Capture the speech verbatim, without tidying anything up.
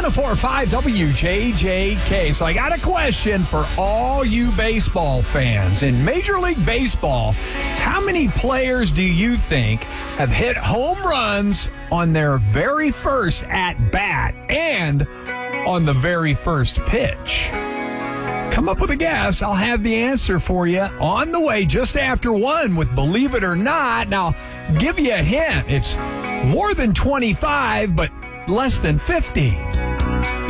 one oh four point five W J J K. So I got a question for all you baseball fans. In Major League Baseball, how many players do you think have hit home runs on their very first at-bat and on the very first pitch? Come up with a guess. I'll have the answer for you on the way just after one with Believe It or Not. Now, give you a hint. It's more than twenty-five, but less than fifty.